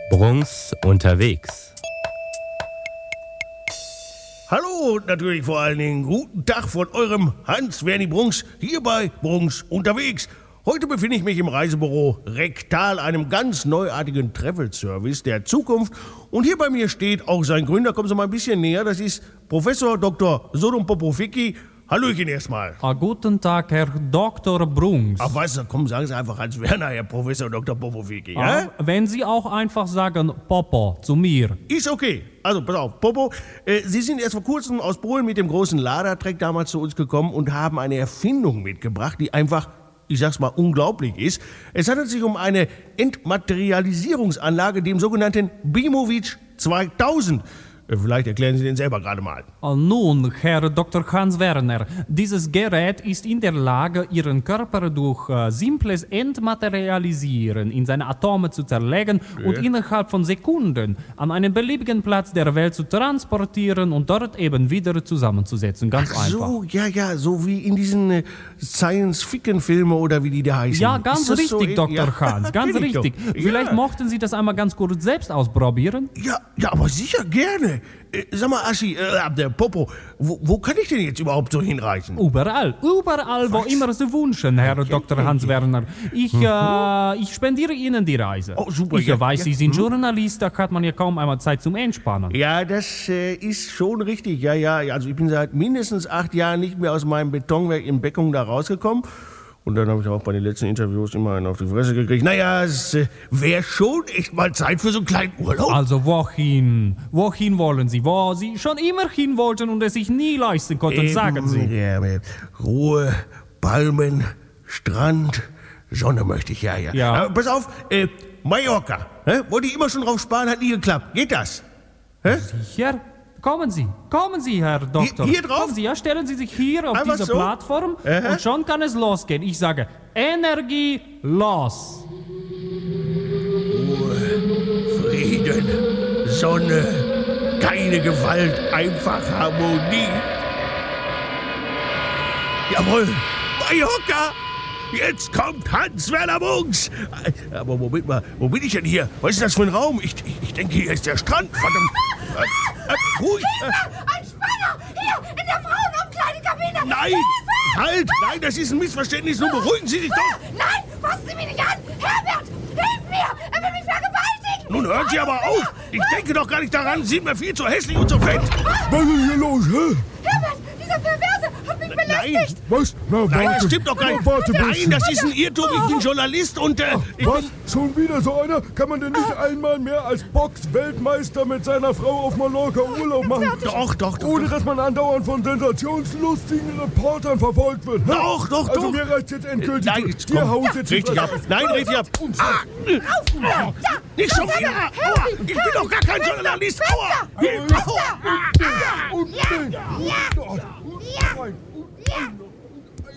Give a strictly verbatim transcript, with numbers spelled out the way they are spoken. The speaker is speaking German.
Bruns unterwegs. Hallo, natürlich vor allen Dingen guten Tag von eurem Hans-Werni Brunks, hier bei Brunks unterwegs. Heute befinde ich mich im Reisebüro Rektal, einem ganz neuartigen Travel-Service der Zukunft. Und hier bei mir steht auch sein Gründer, kommen Sie mal ein bisschen näher, das ist Professor Doktor Sodom Popoficki. Hallöchen erstmal. Ah, guten Tag, Herr Doktor Brunks. Ach weißt du, komm, sagen Sie einfach Hans Werner, Herr Professor Doktor Popoficki. Ah, Ja? wenn Sie auch einfach sagen Popo zu mir. Ist okay. Also, pass auf, Popo, äh, Sie sind erst vor kurzem aus Polen mit dem großen Ladertreck damals zu uns gekommen und haben eine Erfindung mitgebracht, die einfach, ich sag's mal, unglaublich ist. Es handelt sich um eine Entmaterialisierungsanlage, dem sogenannten Bimovic zweitausend. Äh, Vielleicht erklären Sie den selber gerade mal. Ah, Nun, Herr Doktor Hans Werner, dieses Gerät ist in der Lage, Ihren Körper durch äh, simples Entmaterialisieren in seine Atome zu zerlegen und innerhalb von Sekunden an einen beliebigen Platz der Welt zu transportieren und dort eben wieder zusammenzusetzen. Ganz Ach einfach. so, ja, ja, so wie in diesen äh, Science-Fiction-Filmen oder wie die da heißen. Ja, ganz Ist das richtig, so in- Doktor ja, Hans, ganz kenn ich doch. richtig. Vielleicht ja. mochten Sie das einmal ganz kurz selbst ausprobieren? Ja, ja, aber sicher gerne. Äh, sag mal, Aschi, äh, der Popo, wo, wo kann ich denn jetzt überhaupt so hinreisen? Überall, überall, wo immer Sie wünschen, Herr Doktor Hans Werner. Ich, äh, ich spendiere Ihnen die Reise. Oh, super, Ich ja, weiß, ja. Sie sind Journalist, da hat man ja kaum einmal Zeit zum Entspannen. Ja, das äh, ist schon richtig. Ja, ja, ja, also ich bin seit mindestens acht Jahren nicht mehr aus meinem Betonwerk in Beckum da rausgekommen. Und dann habe ich auch bei den letzten Interviews immer einen auf die Fresse gekriegt. Naja, es äh, wäre schon echt mal Zeit für so einen kleinen Urlaub. Also wohin? Wohin wollen Sie? Wo Sie schon immer hin wollten und es sich nie leisten konnten, Ähm, sagen Sie. Ja, äh, Ruhe, Palmen, Strand, Sonne möchte ich, ja, ja. Ja. Aber pass auf, äh, Mallorca, hä? Wollte ich immer schon drauf sparen, hat nie geklappt. Geht das? Hä? Sicher? Kommen Sie, kommen Sie, Herr Doktor. hier drauf? Kommen Sie, ja, stellen Sie sich hier auf Einfach diese so? Plattform Aha. und schon kann es losgehen. Ich sage, Energie, los. Frieden, Sonne, keine Gewalt, einfach Harmonie. Jawohl, Mallorca! Jetzt kommt Hans-Werner Brunks! Aber Moment mal, wo bin ich denn hier? Was ist das für ein Raum? Ich, ich, ich denke, hier ist der Strand. Verdammt. Äh, äh, ruhig. Äh, Ein Spanner! Hier, in der Frauenumkleidekabine! nein! Hilfe! Halt! Nein, das ist ein Missverständnis. Nun beruhigen Sie sich doch! Nein, fassen Sie mich nicht an! Herbert, hilf mir! Er will mich vergewaltigen! Nun hören Sie aber auf! Ich denke doch gar nicht daran. Sie sind mir viel zu hässlich und zu fett. Was ist hier los, hä? Herbert, dieser Perverse hat mich Nein! belästigt! Was? Na, Nein, warte. das stimmt doch gar nicht. Na, warte, Nein, bisschen. das ist ein Irrtum. Ich bin Journalist und äh, ich Was? bin... Schon wieder so einer? Kann man denn nicht einmal mehr als Box-Weltmeister mit seiner Frau auf Mallorca Urlaub machen? Doch, doch, doch. Ohne dass man andauernd von sensationslustigen Reportern verfolgt wird. hä? Doch, doch, Also doch. mir reicht jetzt endgültig. Nein, durch. jetzt Dir komm. haut jetzt die Richtig ab. Fresse. Nein, richtig ab. Ah, Ja, nicht schon wieder. Aua. Ich bin doch gar kein Journalist. Aua. Aua. Und, und, ja, ja, ja. und,